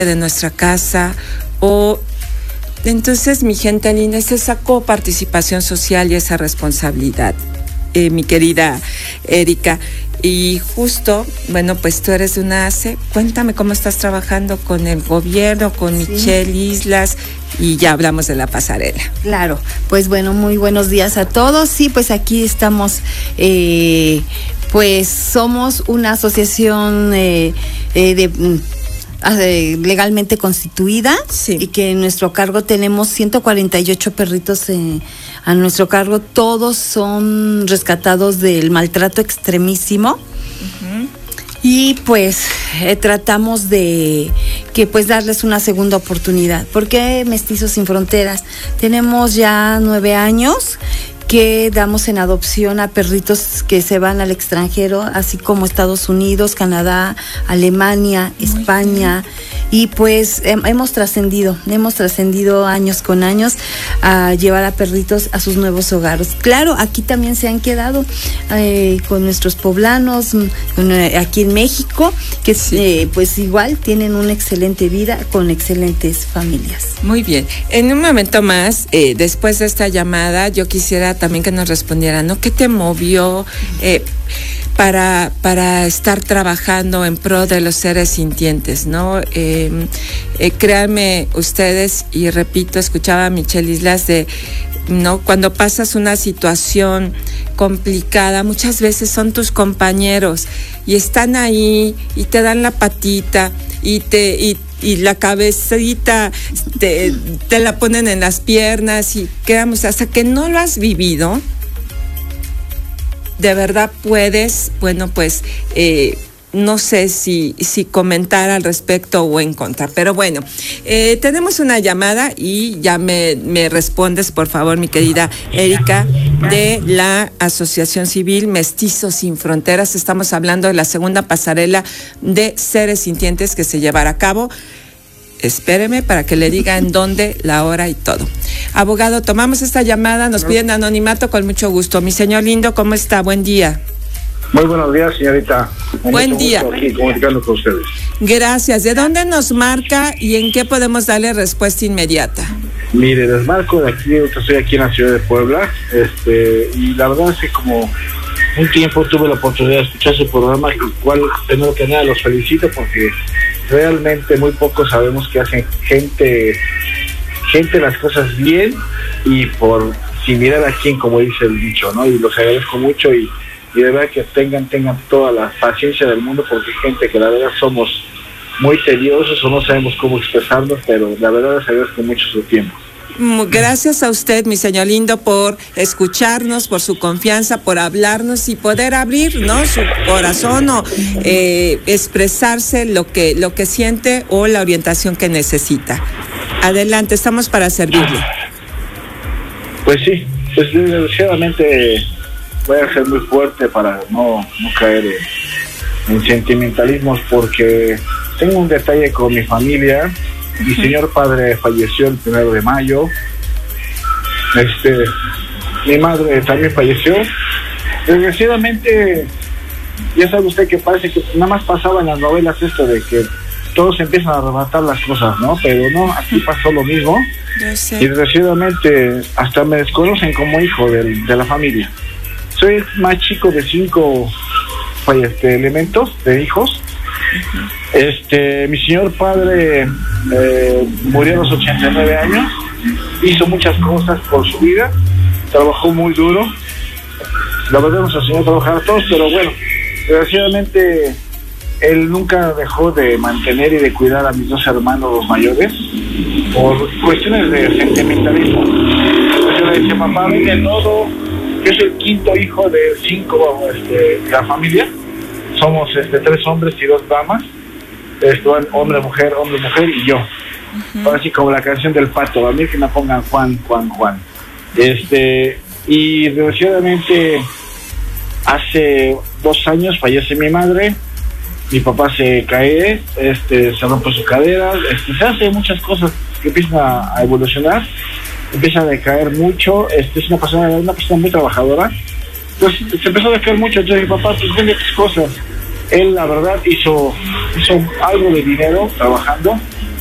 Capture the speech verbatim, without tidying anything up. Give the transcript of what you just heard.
de nuestra casa, o entonces, mi gente linda, es esa coparticipación social y esa responsabilidad, eh, mi querida Erika. Y justo, bueno, pues tú eres de una A C E. Cuéntame cómo estás trabajando con el gobierno, con sí. Michelle Islas, y ya hablamos de la pasarela. Claro, pues bueno, muy buenos días a todos. Sí, pues aquí estamos, eh, pues somos una asociación eh, eh, de... legalmente constituida, sí. Y que en nuestro cargo tenemos ciento cuarenta y ocho perritos eh, a nuestro cargo. Todos son rescatados del maltrato extremísimo. Uh-huh. Y pues eh, tratamos de que pues darles una segunda oportunidad. ¿Por qué Mestizos Sin Fronteras? Tenemos ya nueve años que damos en adopción a perritos que se van al extranjero, así como Estados Unidos, Canadá, Alemania, Muy España, bien. Y pues eh, hemos trascendido, hemos trascendido años con años a llevar a perritos a sus nuevos hogares. Claro, aquí también se han quedado eh, con nuestros poblanos, con, eh, aquí en México, que sí. eh, pues igual tienen una excelente vida con excelentes familias. Muy bien, en un momento más, eh, después de esta llamada, yo quisiera también que nos respondiera, ¿no? ¿Qué te movió eh, para, para estar trabajando en pro de los seres sintientes, ¿no? Eh, eh, créanme ustedes, y repito, escuchaba a Michelle Islas de, ¿no? Cuando pasas una situación complicada, muchas veces son tus compañeros y están ahí y te dan la patita y te... Y, y la cabecita te, te la ponen en las piernas y quedamos, hasta que no lo has vivido, de verdad puedes, bueno, pues, eh, no sé si, si comentar al respecto o en contra, pero bueno, eh, tenemos una llamada y ya me, me respondes, por favor, mi querida Erika, de la Asociación Civil Mestizos Sin Fronteras. Estamos hablando de la segunda pasarela de seres sintientes que se llevará a cabo. Espéreme para que le diga en dónde, la hora y todo. Abogado, tomamos esta llamada, nos piden anonimato con mucho gusto. Mi señor lindo, ¿cómo está? Buen día. Muy buenos días, señorita. Con Buen día. Aquí comunicando con ustedes. Gracias. ¿De dónde nos marca y en qué podemos darle respuesta inmediata? Mire, les marco de aquí, yo estoy aquí en la ciudad de Puebla, este, y la verdad es que como un tiempo tuve la oportunidad de escuchar su programa, el cual, primero que nada, los felicito porque realmente muy poco sabemos que hacen gente, gente las cosas bien y por sin mirar a quién, como dice el dicho, ¿no? Y los agradezco mucho y y de verdad que tengan tengan toda la paciencia del mundo porque hay gente que la verdad somos muy tediosos o no sabemos cómo expresarnos, pero la verdad les agradezco mucho su tiempo. Gracias a usted, mi señor lindo, por escucharnos, por su confianza, por hablarnos y poder abrir, ¿no?, su corazón o eh, expresarse lo que lo que siente o la orientación que necesita. Adelante, estamos para servirle. Pues sí, pues desgraciadamente voy a ser muy fuerte para no, no caer en, en sentimentalismos porque tengo un detalle con mi familia. Mi señor padre falleció el primero de mayo. Este, mi madre también falleció. Desgraciadamente, ya sabe usted que parece que nada más pasaba en las novelas esto de que todos empiezan a arrebatar las cosas, ¿no? Pero no, aquí pasó lo mismo. Y desgraciadamente hasta me desconocen como hijo de, de la familia. Soy el más chico de cinco este, elementos, de hijos. Este, mi señor padre eh, murió a los ochenta y nueve años, hizo muchas cosas por su vida, trabajó muy duro, la verdad nos enseñó a trabajar a todos, pero bueno, desgraciadamente él nunca dejó de mantener y de cuidar a mis dos hermanos, los mayores, por cuestiones de sentimentalismo. Entonces yo le decía, papá, venga el nodo, yo soy el quinto hijo de cinco este, de la familia. Somos este, tres hombres y dos damas, este, hombre, mujer, hombre, mujer y yo. Uh-huh. Ahora sí, como la canción del Pato, a mí que me pongan Juan, Juan, Juan. Este, y desgraciadamente hace dos años fallece mi madre, mi papá se cae, este, se rompe su cadera, este, se hace muchas cosas que empiezan a, a evolucionar, empieza a decaer mucho, este, es una persona, una persona muy trabajadora. Pues se empezó a decaer mucho, entonces mi papá, pues vende tus cosas. Él, la verdad, hizo, hizo algo de dinero trabajando,